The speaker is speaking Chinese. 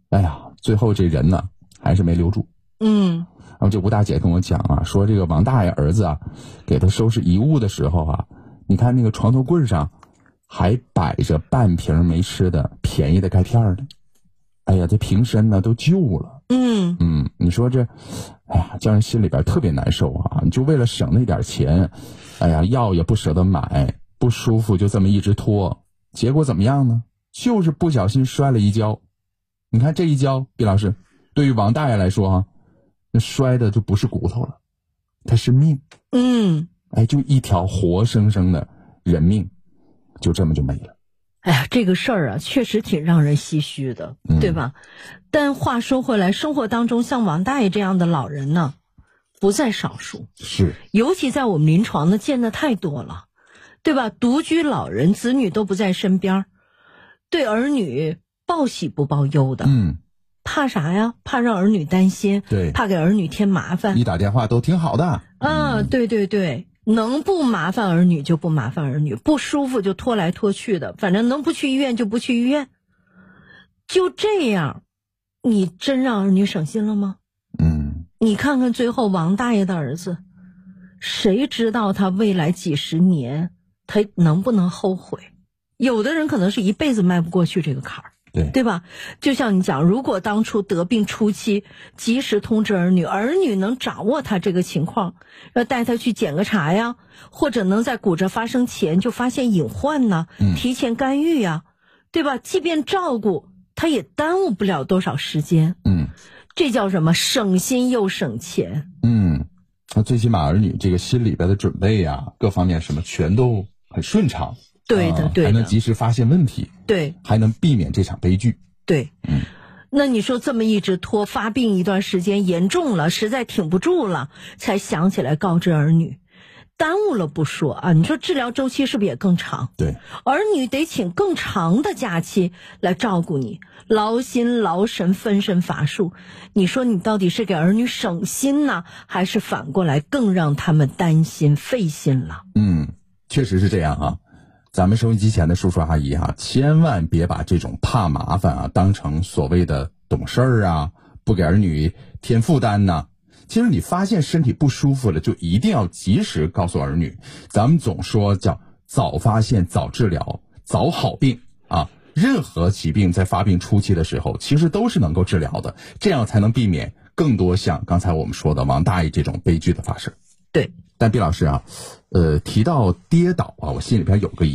哎呀，最后这人呢还是没留住。然后这吴大姐跟我讲啊，说这个王大爷儿子啊，给他收拾遗物的时候啊，你看那个床头柜上还摆着半瓶没吃的便宜的钙片呢。哎呀，这瓶身呢都旧了。你说这，哎呀，叫人心里边特别难受啊！你就为了省那点钱，哎呀，药也不舍得买，不舒服就这么一直拖，结果怎么样呢？就是不小心摔了一跤。你看这一跤，毕老师，对于王大爷来说啊，那摔的就不是骨头了，他是命。就一条活生生的人命，就这么就没了。 哎呀，这个事儿啊，确实挺让人唏嘘的，对吧？但话说回来，生活当中像王大爷这样的老人呢，不在少数。 是， 尤其在我们临床呢，见的太多了，对吧？独居老人，子女都不在身边，对儿女报喜不报忧的。怕啥呀？怕让儿女担心， 对， 怕给儿女添麻烦。 一打电话都挺好的。 对对对。能不麻烦儿女就不麻烦儿女，不舒服就拖来拖去的，反正能不去医院就不去医院。就这样，你真让儿女省心了吗？你看看最后王大爷的儿子，谁知道他未来几十年他能不能后悔？有的人可能是一辈子迈不过去这个坎儿，对吧？就像你讲，如果当初得病初期及时通知儿女，儿女能掌握他这个情况，要带他去检个查呀，或者能在骨折发生前就发现隐患呢，提前干预呀，对吧？即便照顾他也耽误不了多少时间。这叫什么？省心又省钱。 那最起码儿女这个心里边的准备呀，各方面什么全都很顺畅。 对的， 还能及时发现问题， 对， 还能避免这场悲剧。 对，那你说这么一直拖，发病一段时间严重了，实在挺不住了，才想起来告知儿女，耽误了不说啊，你说治疗周期是不是也更长？ 对， 儿女得请更长的假期来照顾你，劳心劳神，分身乏术。你说你到底是给儿女省心呢，还是反过来更让他们担心费心了？ 确实是这样啊。咱们收音机前的叔叔阿姨啊，千万别把这种怕麻烦啊当成所谓的懂事儿啊，不给儿女添负担呐。其实你发现身体不舒服了，就一定要及时告诉儿女。咱们总说叫早发现、早治疗、早好病啊。任何疾病在发病初期的时候，其实都是能够治疗的，这样才能避免更多像刚才我们说的王大爷这种悲剧的发生。 对。 但毕老师啊，提到跌倒啊，我心里边有个疑